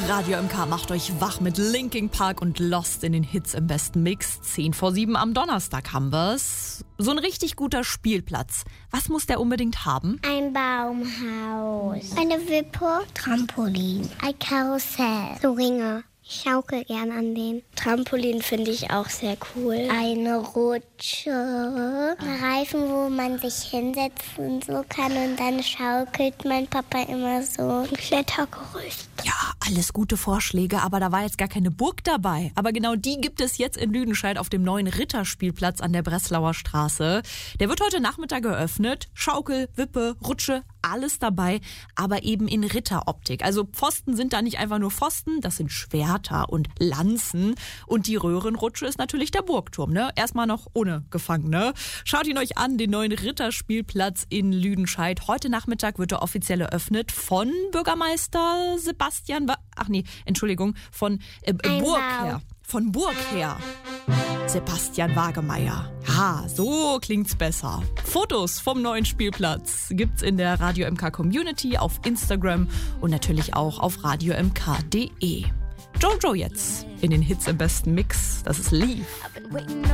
Radio MK macht euch wach mit Linkin Park und Lost in den Hits im besten Mix. 6:50 am Donnerstag haben wir's. So ein richtig guter Spielplatz. Was muss der unbedingt haben? Ein Baumhaus, eine Wippe, Trampolin, ein Karussell, so Ringe. Ich schaukel gern an den. Trampolin finde ich auch sehr cool. Eine Rutsche, Reifen, wo man sich hinsetzen so kann und dann schaukelt mein Papa immer so. Ein Klettergerüst. Ja, alles gute Vorschläge, aber da war jetzt gar keine Burg dabei. Aber genau die gibt es jetzt in Lüdenscheid auf dem neuen Ritterspielplatz an der Breslauer Straße. Der wird heute Nachmittag geöffnet. Schaukel, Wippe, Rutsche, alles dabei, aber eben in Ritteroptik. Also Pfosten sind da nicht einfach nur Pfosten, das sind Schwerter und Lanzen. Und die Röhrenrutsche ist natürlich der Burgturm, ne? Erstmal noch ohne Gefangene. Schaut ihn euch an, den neuen Ritterspielplatz in Lüdenscheid. Heute Nachmittag wird er offiziell eröffnet von Bürgermeister von Burg her. Von Burg her. Sebastian Wagemeyer. Ja, so klingt's besser. Fotos vom neuen Spielplatz gibt's in der Radio MK Community auf Instagram und natürlich auch auf radiomk.de. Jojo jetzt in den Hits im besten Mix. Das ist Leave.